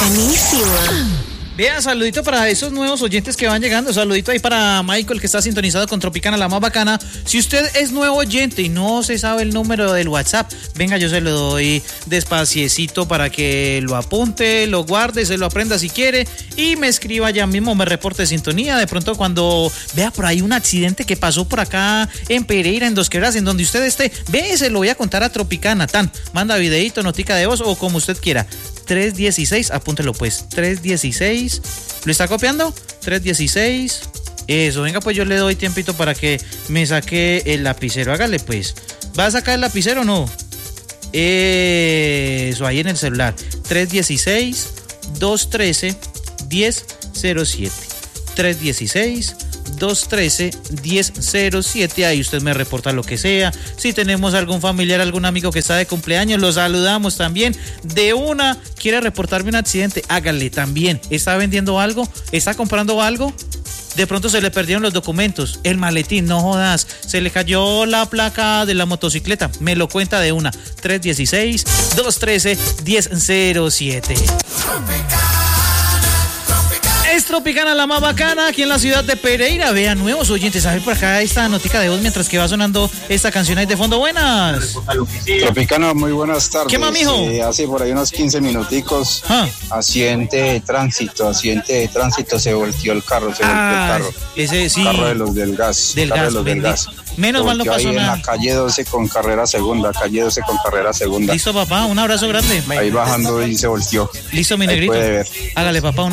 Bacanísima. Vean, saludito para esos nuevos oyentes que van llegando. Saludito ahí para Michael, que está sintonizado con Tropicana, la más bacana. Si usted es nuevo oyente y no se sabe el número del WhatsApp, venga, yo se lo doy despaciecito para que lo apunte, lo guarde, se lo aprenda si quiere y me escriba ya mismo, me reporte de sintonía. De pronto cuando vea por ahí un accidente que pasó por acá en Pereira, en Dos Quebradas, en donde usted esté, ve, se lo voy a contar a Tropicana. Manda videito, notica de voz o como usted quiera. 316, apúntelo pues, 316, ¿lo está copiando? 316, eso, venga pues yo le doy tiempito para que me saque el lapicero, hágale pues, ¿va a sacar el lapicero o no? Eso, ahí en el celular, 316-213-1007, 316-213-1007, ahí usted me reporta lo que sea. Si tenemos algún familiar, algún amigo que está de cumpleaños, lo saludamos también. De una, quiere reportarme un accidente, hágale también. ¿Está vendiendo algo? ¿Está comprando algo? De pronto se le perdieron los documentos, el maletín, no jodas, se le cayó la placa de la motocicleta, me lo cuenta de una. 316-213-1007. Es Tropicana, la más bacana, aquí en la ciudad de Pereira. Vean, nuevos oyentes, a ver por acá esta notica de voz mientras que va sonando esta canción ahí de fondo. Buenas. Tropicana, muy buenas tardes. ¿Qué más, mijo? Hace por ahí unos 15 minuticos, accidente de tránsito, se volteó el carro, Ese sí. Carro de los del gas. Del gas. Menos mal no pasó nada. En la calle 12 con carrera segunda, Listo, papá, un abrazo grande. Ahí bajando y se volteó. Listo, mi negrito. Puede ver. Hágale, papá,